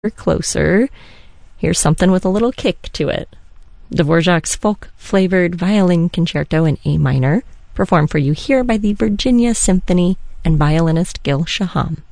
closer. Here's something with a little kick to it. Dvorak's folk-flavored violin concerto in A minor, performed for you here by the Virginia Symphony and violinist Gil Shaham.